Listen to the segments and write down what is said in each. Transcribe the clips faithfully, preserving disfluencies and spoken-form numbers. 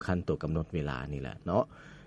ขั้นตัวกำหนดเวลานี่แหละเนาะ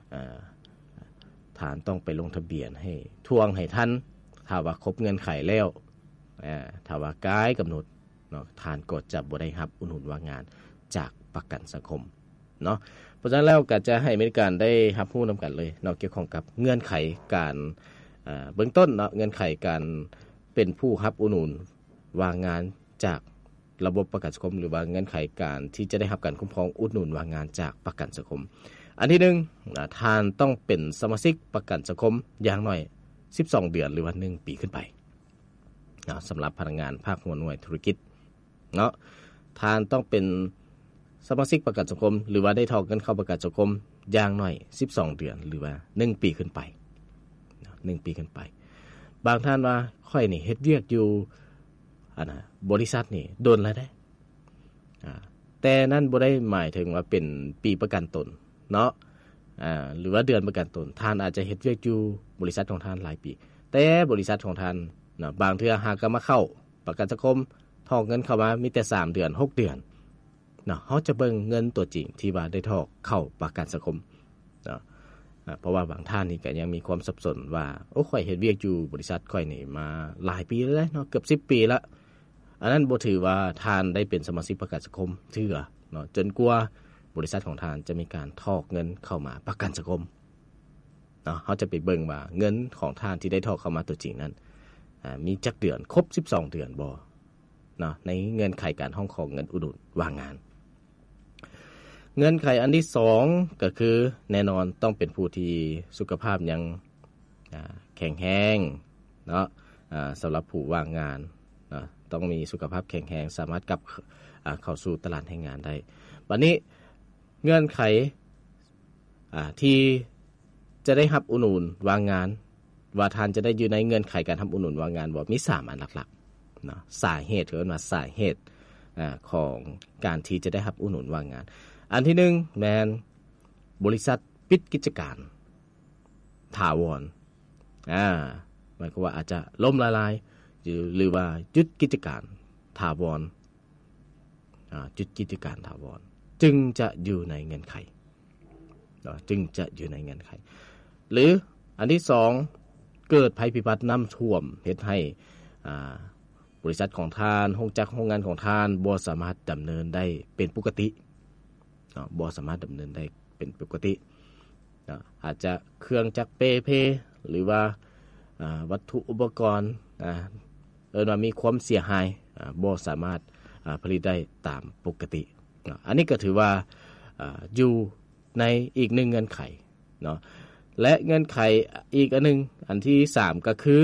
ท่านต้องไปลงทะเบียนให้ทวงให้ท่านถ้าว่าครบเงื่อนไขแล้วถ้าว่ากายกำหนดเนาะท่านก็จะบ่ได้รับอุดหนุนว่างงานจากประกันสังคมเนาะเพราะฉะนั้นแล้วก็จะให้มีการได้รับรู้นำกันเลยเนาะเกี่ยวข้องกับเงื่อนไขการเบื้องต้นเนาะเงื่อนไขการเป็นผู้รับอุดหนุนว่างงานจากระบบประกันสังคมหรือว่าเงื่อนไขการที่จะได้รับการคุ้มครองอุดหนุนว่างงานจากประกันสังคมอันที่หนึ่งท่านต้องเป็นสมาชิกประกันสังคมอย่างน้อยสิบสองเดือนหรือว่าหนึ่งปีขึ้นไปเนาะสำหรับพนักงานภาคหัวหน่วยธุรกิจเนาะท่านต้องเป็นสมาชิกประกันสังคมหรือว่าได้ถอนเงินเข้าประกันสังคมอย่างน้อยสิบสองเดือนหรือว่าหนึ่งปีขึ้นไปหนึ่งปีขึ้นไปบางท่านว่าค่อยนี่เฮ็ดเวียกอยู่อันน่ะบริษัทนี่โดนแล้วได้อ่าแต่นั่นบ่ได้หมายถึงว่าเป็นปีประกันตนเนาะอ่าหรือว่าเดือนประกันตนท่านอาจจะเฮ็ดเวียกอยู่บริษัทของท่านหลายปีแต่บริษัทของท่านเนาะบางเทื่อหากก็มาเข้าประกันสังคมถอนเงินเข้ามามีแต่สามเดือนหกเดือนเนาะเฮาจะเบิ่งเงินตัวจริงที่ว่าได้ถอนเข้าประกันสังคมเนาะเพราะว่าบางท่านนี่ก็ยังมีความสับสนว่าโอ้ข่อยเฮ็ดเวียกอยู่บริษัทข่อยนี่มาหลายปีแล้วเนาะเกือบสิบปีแล้วอันนั้นบ่ถือว่าท่านได้เป็นสมาชิกประกันสังคมเทื่อเนาะจนกว่าบริษัทของท่านจะมีการถอนเงินเข้ามาประกันสังคมเนาะเฮาจะไปเบิ่งว่าเงินของท่านที่ได้ถอนเข้ามาตัวจริงนั้นอ่ามีจักเดือนครบสิบสองเดือนบ่เนาะในเงื่อนไขการห้องของเงินอุดหนุนว่างงานเงื่อนไขอันที่สองก็คือแน่นอนต้องเป็นผู้ที่สุขภาพยังแข็งแรงเนาะสำหรับผู้ว่างงานเนาะต้องมีสุขภาพแข็งแรงสามารถกลับเข้าสู่ตลาดแรงงานได้บัดนี้เงื่อนไขที่จะได้รับอุดหนุนว่างงานว่าท่านจะได้อยู่ในเงื่อนไขการทำอุดหนุนว่างงานบ่มีสามอันหลักๆเนาะสาเหตุคือว่าสาเหตุของการที่จะได้รับอุดหนุนว่างงานอันที่หนึ่งแมนบริษัทปิดกิจการถาวรอ่าหมายความว่าอาจจะล้มละลายหรือว่าหยุดกิจการถาวรอ่าหยุดกิจการถาวรจึงจะอยู่ในเงื่อนไขจึงจะอยู่ในเงื่อนไขหรืออันที่สองเกิดภัยพิบัติน้ำท่วมเฮ็ดให้อ่าบริษัทของท่านโรงจักรโรงงานของท่านบ่สามารถดำเนินได้เป็นปกติบ่สามารถดำเนินได้เป็นปกติอาจจะเครื่องจักรเปเพหรือว่าวัตถุอุปกรณ์เอิ้นว่ามีความเสียหายบ่สามารถผลิตได้ตามปกติอันนี้ก็ถือว่าอยู่ในอีกหนึ่งเงื่อนไขเนาะและเงื่อนไขอีกอันนึงอันที่สามก็คือ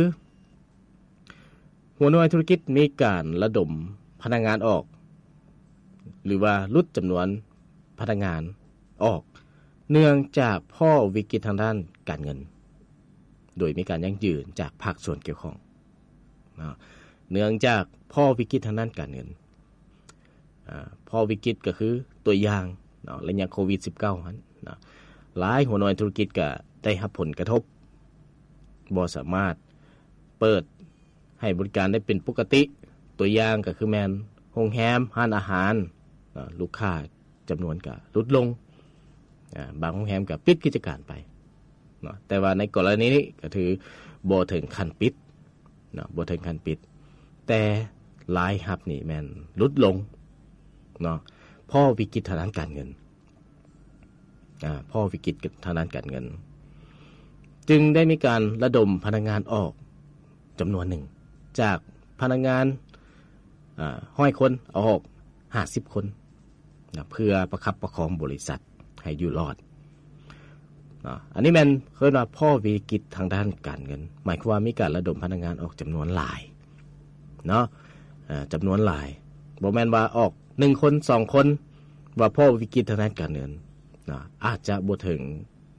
หัวหน่วยธุรกิจมีการระดมพนักงานออกหรือว่าลดจำนวนพนักงานออกเนื่องจากพ่อวิกฤตทางด้านการเงินโดยมีการยั่งยืนจากภาคส่วนเกี่ยวข้องเนื่องจากพ่อวิกฤตทางด้านการเงินพ่อวิกฤตก็คือตัวอย่างระยะโควิด สิบเก้า นั้นหลายหัวหน่วยธุรกิจก็ได้รับผลกระทบบ่สามารถเปิดให้บริการได้เป็นปกติตัวอย่างก็คือแม่นโรงแรมร้านอาหารลูกค้าจำนวนก็ลดลงบางโรงแรมก็ปิดกิจการไปเนาะแต่ว่าในกรณีนี้ก็ถือบ่ถึงขั้นปิดเนาะบ่ถึงขั้นปิดแต่รายรับนี่แม่นลดลงเนาะเพราะวิกฤตทางด้านการเงินอ่าเพราะวิกฤตทางด้านการเงินจึงได้มีการระดมพนักงานออกจำนวนหนึ่งจากพนักงานอ่าห้อยคนเอาออกห้าสิบคนนะเพื่อประคับประคองบริษัทให้อยู่รอดนะอันนี้แม่นเรียกว่าพ่อวิกฤตทางด้านการเงินหมายความว่ามีการระดมพนักงานออกจำนวนหลายเนาะอ่าจำนวนหลายบ่แม่นว่าออกหนึ่งคนสองคนว่าพ่อวิกฤตทางด้านการเงินนะอาจจะบ่ถึง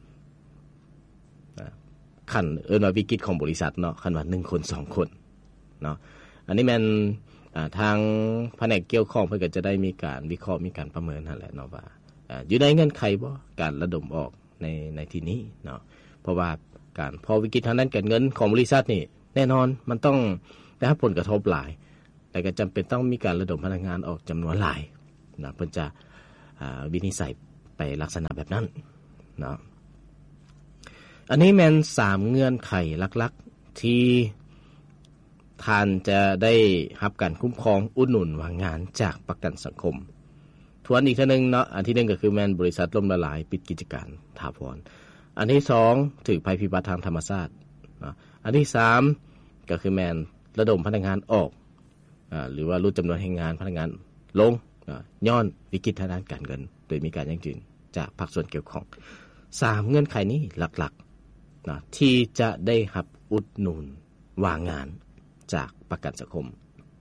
ขั้นเอิ้นว่าวิกฤตของบริษัทเนาะคันว่าหนึ่งคนสองคนเนาะอันนี้แม่นทางแผนกเกี่ยวข้องเพิ่นก็จะได้มีการวิเคราะห์มีการประเมินนั่นแหละเนาะว่าอยู่ในเงื่อนไขบ่การระดมออกในในที่นี้เนาะเพราะว่าการพอวิกฤตทางด้านการเงินของบริษัทนี่แน่นอนมันต้องได้รับผลกระทบหลายแต่ก็จำเป็นต้องมีการระดมพนักงานออกจำนวนหลายนะเพิ่นจะวินิจฉัยไปลักษณะแบบนั้นเนาะอันนี้แม่นสามเงื่อนไขหลักๆที่ท่านจะได้รับการคุ้มครองอุดหนุนว่างงานจากประกันสังคมทวนอีกทีนึงเนาะอันที่หนึ่งก็คือแม่นบริษัทล่มละลายปิดกิจการถาวรอันที่สองถูกภัยพิบัติทางธรรมชาติเนาะอันที่สามก็คือแม่นระดมพนักงานออกอ่าหรือว่าลดจำนวนแรงงานพนักงานลงย้อนวิกฤตทางด้านการเงินโดยมีการยั่งยืนจากภาคส่วนเกี่ยวข้องสามเงื่อนไขนี้หลักๆนะที่จะได้รับอุดหนุนว่างงานจากประกันสังคม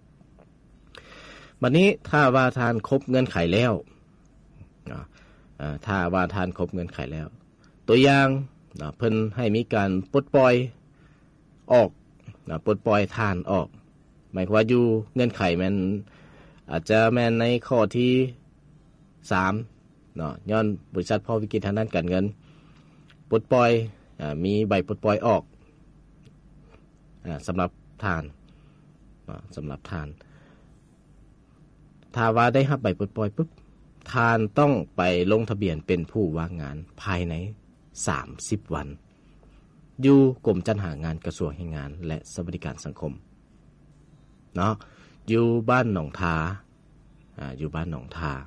บัดนี้ถ้าว่าทานครบเงื่อนไขแล้วนะถ้าว่าทานครบเงื่อนไขแล้วตัวอย่างนะเพิ่นให้มีการปลดปล่อยออกนะปลดปล่อยทานออกหมายความว่าอยู่เงื่อนไขมันอาจจะแม่นในข้อที่สามเนาะย้อนบริษัทพอวิกฤตทางด้านการเงินปลดปล่อยอ่ามีใบปลดปล่อยออกอ่าสำหรับทานอ่าสำหรับทานถ้าว่าได้รับใบปลดปล่อยปุ๊บทานต้องไปลงทะเบียนเป็นผู้ว่างงานภายในสามสิบวันอยู่กรมจัดหางานกระทรวงแรงงานและสวัสดิการสังคมเนาะอยู่บ้านหนองทาอ่าอยู่บ้านหนองทา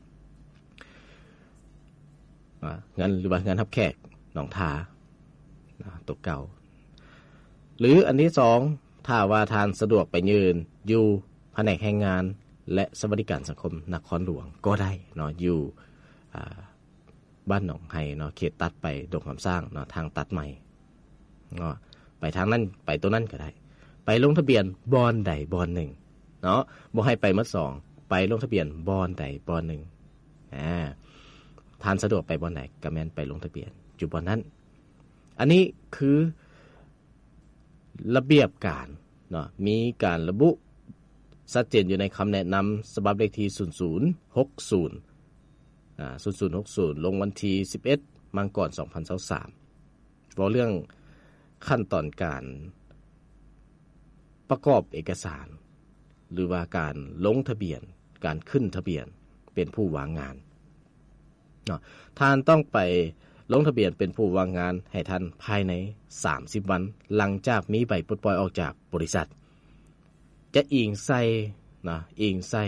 อ่างานหรือว่างานรับแขกหนองทาตัวเก่าหรืออันที่สองถ้าว่าทานสะดวกไปยืนอยู่แผนกแรงงานและสวัสดิการสังคมนครหลวงก็ได้เนาะอยู่อ่าบ้านหนองไฮเนาะเขตตัดไปดงคำสร้างเนาะทางตัดใหม่เนาะไปทางนั้นไปตัวนั้นก็ได้ไปลงทะเบียนบอนใดบอนหนึ่งเนาะบ่ให้ไปมื้อสองไปลงทะเบียนบอนใดบอนหนึ่งอ่าทานสะดวกไปบอนไหนก็แม่นไปลงทะเบียนอยู่บอนนั้นอันนี้คือระเบียบการเนาะมีการระบุชัดเจนอยู่ในคำแนะนำฉบับเลขที่ศูนย์ ศูนย์ หก ศูนย์อ่าศูนย์ ศูนย์ หก ศูนย์ลงวันที่สิบเอ็ดมังกรสองพันยี่สิบสามเว้าเรื่องขั้นตอนการประกอบเอกสารหรือว่าการลงทะเบียนการขึ้นทะเบียนเป็นผู้ว่างงานเนาะท่านต้องไปลงทะเบียนเป็นผู้ว่างงานให้ท่านภายในสามสิบวันหลังจากมีใบปลดปล่อยออกจากบริษัทจะอิงใส่นะอิงใส่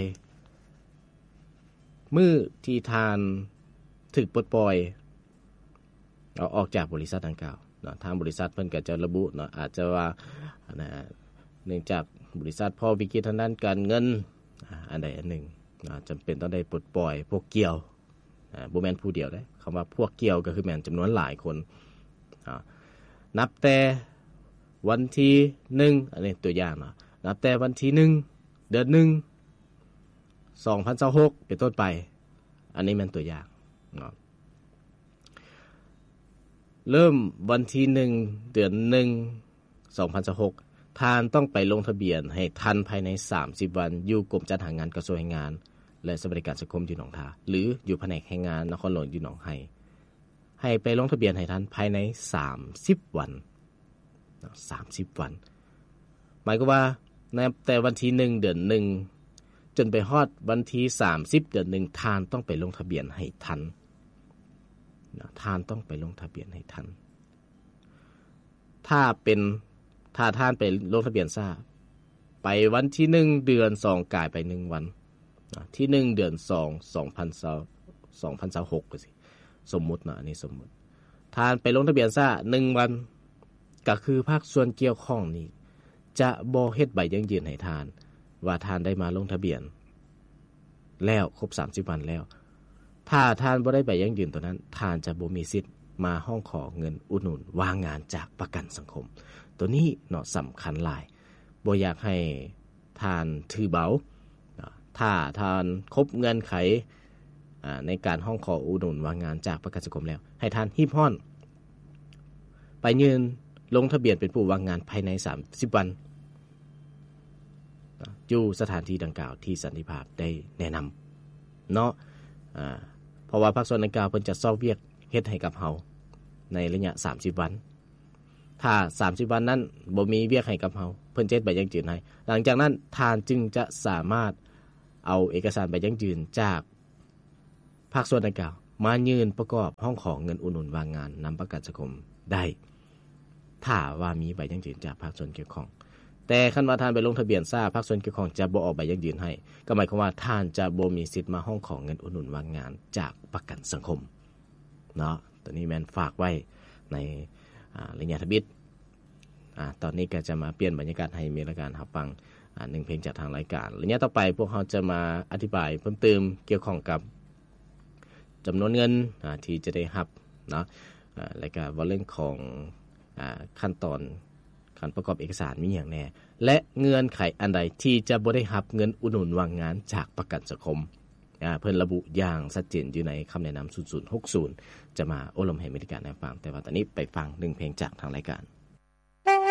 มื้อที่ท่านถูกปลดปล่อยเอาออกจากบริษัทดังกล่าวเนาะทางบริษัทเพิ่นก็จะระบุเนาะอาจจะว่านะเนื่องจากบริษัทพอวิกฤตทางด้านการเงินอันใดอันหนึ่งนะจำเป็นต้องได้ปลดปล่อยพวกเกี่ยวอ่าบ่แม่นผู้เดียวเด้คำว่าพวกเกี่ยวก็คือแม่นจำนวนหลายคนอ่านับแต่วันที่หนึ่งอันนี้ตัวอย่างเนาะนับแต่วันที่หนึ่งเดือนหนึ่งสองพันยี่สิบหกเป็นต้นไปอันนี้แม่นตัวอย่างเนาะเริ่มวันที่หนึ่งเดือนหนึ่งสองพันยี่สิบหกท่านต้องไปลงทะเบียนให้ทันภายในสามสิบวันอยู่กรมจัดหางานกระทรวงแรงงานและสวัสดิการสังคมอยู่หนองทาหรืออยู่แผนกแรงงานนครหลวงอยู่หนองไฮให้ไปลงทะเบียนให้ทันภายในสามสิบวันสามสิบวันหมายก็ว่านับแต่วันที่หนึ่งเดือนหนึ่งจนไปฮอดวันที่สามสิบเดือนหนึ่งท่านต้องไปลงทะเบียนให้ทันท่านต้องไปลงทะเบียนให้ทันถ้าเป็นถ้าท่านไปลงทะเบียนซ่าไปวันที่หนึ่งเดือนสองกลายไปหนึ่งวันที่หนึ่งเดือนสอง สองพันยี่สิบหกก็สิสมมุติเนาะอันนี้สมมุติท่านไปลงทะเบียนซ่าหนึ่งวันก็คือภาคส่วนเกี่ยวข้องนี้จะบ่เฮ็ดใบยั่งยืนให้ท่านว่าท่านได้มาลงทะเบียนแล้วครบสามสิบวันแล้วถ้าท่านบ่ได้ใบยั่งยืนตัวนั้นท่านจะบ่มีสิทธิ์มาห้องขอเงินอุดหนุนว่างงานจากประกันสังคมตัวนี้เนาะสำคัญหลายบ่อยากให้ท่านถือเบาถ้าท่านครบเงื่อนไขในการห้องขออุดหนุนว่างงานจากประกันสังคมแล้วให้ท่านรีบฮ้อนไปยืนลงทะเบียนเป็นผู้ว่างงานภายในสามสิบวันอยู่สถานที่ดังกล่าวที่สันติภาพได้แนะนำเนาะอ่าเพราะว่าภาคส่วนดังกล่าวเพิ่นจะซอกเวียกเฮ็ดให้กับเฮาในระยะสามสิบวันถ้าสามสิบวันนั้นบ่มีเวียกให้กับเฮาเพิ่นจะเฮ็ดใบยั่งยืนให้หลังจากนั้นท่านจึงจะสามารถเอาเอกสารใบยั่งยืนจากภาคส่วนดังกล่าวมายืนประกอบห้องของเงินอุดหนุนว่างงานนำประกันสังคมได้ถ้าว่ามีใบยั่งยืนจากภาคส่วนเกี่ยวข้องแต่คันว่าท่านไปลงทะเบียนซ่าภาคส่วนเกี่ยวข้องจะบ่ออกใบยั่งยืนให้ก็หมายความว่าท่านจะบ่มีสิทธิ์มาห้องของเงินอุดหนุนว่างงานจากประกันสังคมเนาะตัวนี้แม่นฝากไว้ในอ่าระยะทบิดอ่าตอนนี้ก็จะมาเปลี่ยนบรรยากาศให้มีรายการรับฟังอ่าหนึ่งเพลงจากทางรายการระยะต่อไปพวกเราจะมาอธิบายเพิ่มเติมเกี่ยวข้องกับจำนวนเงินอ่าที่จะได้รับเนาะอ่าแล้วก็ว่าเรื่องของอ่าขั้นตอนการประกอบเอกสารมีอย่างแน่และเงื่อนไขอันใดที่จะบ่ได้รับเงินอุดหนุนว่างงานจากประกันสังคมอ่าเพิ่นระบุอย่างชัดเจนอยู่ในคำแนะนำศูนย์ ศูนย์ หก ศูนย์จะมาอบรมให้บริการในฟังแต่ว่าตอนนี้ไปฟังหนึ่งเพลงจากทางรายการ